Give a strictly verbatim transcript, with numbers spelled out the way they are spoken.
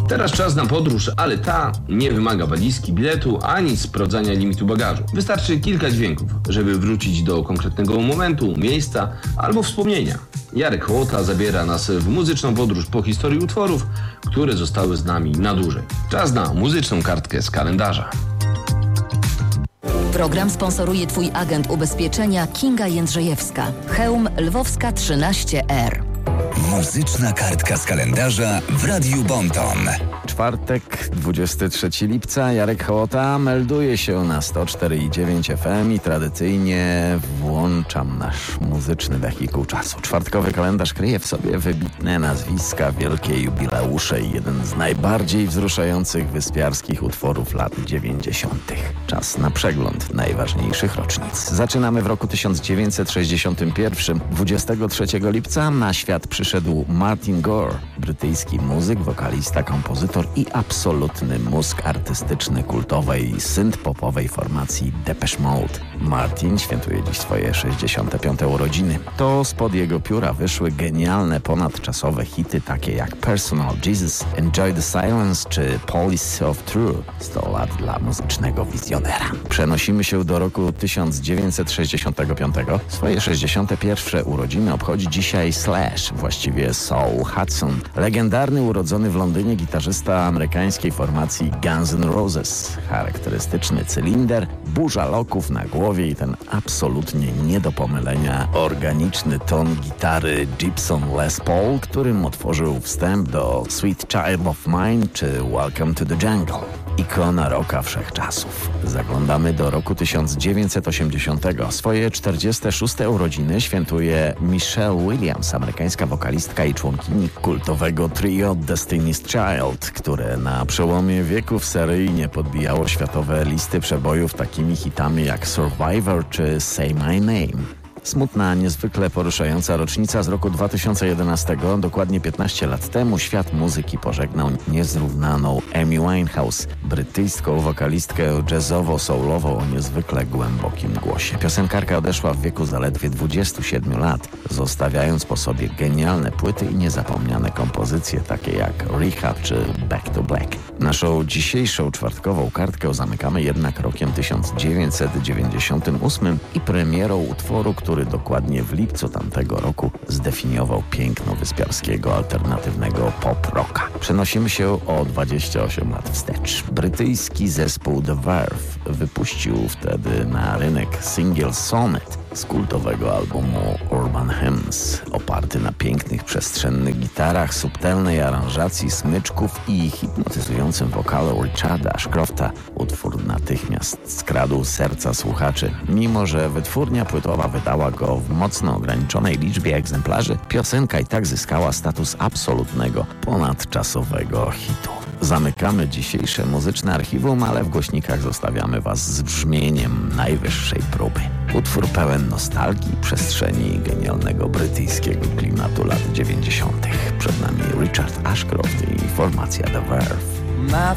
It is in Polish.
Teraz czas na podróż, ale ta nie wymaga walizki, biletu, ani sprawdzania limitu bagażu. Wystarczy kilka dźwięków, żeby wrócić do konkretnego momentu, miejsca albo wspomnienia. Jarek Hołota zabiera nas w muzyczną podróż po historii utworów, które zostały z nami na dłużej. Czas na muzyczną kartkę z kalendarza. Program sponsoruje Twój agent ubezpieczenia Kinga Jędrzejewska. Chełm Lwowska trzynaście R. Muzyczna kartka z kalendarza w Radiu Bonton. Czwartek, dwudziestego trzeciego lipca, Jarek Hołota melduje się na sto cztery i dziewięć F M i tradycyjnie włączam nasz muzyczny wehikuł czasu. Czwartkowy kalendarz kryje w sobie wybitne nazwiska, wielkie jubileusze i jeden z najbardziej wzruszających wyspiarskich utworów lat dziewięćdziesiątych. Czas na przegląd najważniejszych rocznic. Zaczynamy w roku tysiąc dziewięćset sześćdziesiątym pierwszym. dwudziestego trzeciego lipca na świat przyszedł Martin Gore, brytyjski muzyk, wokalista, kompozytor i absolutny mózg artystyczny kultowej synth-popowej formacji Depeche Mode. Martin świętuje dziś swoje sześćdziesiąte piąte urodziny. To spod jego pióra wyszły genialne, ponadczasowe hity takie jak Personal Jesus, Enjoy the Silence czy Police of True. sto lat dla muzycznego wizjonera. Przenosimy się do roku tysiąc dziewięćset sześćdziesiątego piątego. Swoje sześćdziesiąte pierwsze urodziny obchodzi dzisiaj Slash, właściwie Saul Hudson. Legendarny, urodzony w Londynie gitarzysta amerykańskiej formacji Guns N' Roses. Charakterystyczny cylinder, burza loków na głowie i ten absolutnie nie do pomylenia organiczny ton gitary Gibson Les Paul, którym otworzył wstęp do Sweet Child of Mine czy Welcome to the Jungle. Ikona rocka wszechczasów. Zaglądamy do roku tysiąc dziewięćset osiemdziesiątego. Swoje czterdzieste szóste urodziny świętuje Michelle Williams, amerykańska wokalistka i członkini kultowego trio Destiny's Child, które na przełomie wieków seryjnie podbijało światowe listy przebojów takimi hitami jak Survivor czy Say My Name. Smutna, niezwykle poruszająca rocznica z roku dwa tysiące jedenastego. Dokładnie piętnaście lat temu świat muzyki pożegnał niezrównaną Amy Winehouse, brytyjską wokalistkę jazzowo-soulową o niezwykle głębokim głosie. Piosenkarka odeszła w wieku zaledwie dwudziestu siedmiu lat, zostawiając po sobie genialne płyty i niezapomniane kompozycje takie jak Rehab czy Back to Black. Naszą dzisiejszą czwartkową kartkę zamykamy jednak rokiem tysiąc dziewięćset dziewięćdziesiątym ósmym i premierą utworu, który dokładnie w lipcu tamtego roku zdefiniował piękno wyspiarskiego alternatywnego pop-rocka. Przenosimy się o dwadzieścia osiem lat wstecz. Brytyjski zespół The Verve wypuścił wtedy na rynek singiel Sonnet z kultowego albumu Urban Hymns, oparty na pięknych, przestrzennych gitarach, subtelnej aranżacji smyczków i hipnotyzującym wokalu Richarda Ashcrofta. Utwór natychmiast skradł serca słuchaczy. Mimo że wytwórnia płytowa wydała go w mocno ograniczonej liczbie egzemplarzy, piosenka i tak zyskała status absolutnego, ponadczasowego hitu. Zamykamy dzisiejsze muzyczne archiwum, ale w głośnikach zostawiamy Was z brzmieniem najwyższej próby. Utwór pełen nostalgii, przestrzeni i genialnego brytyjskiego klimatu lat dziewięćdziesiątych. Przed nami Richard Ashcroft i formacja The Verve. My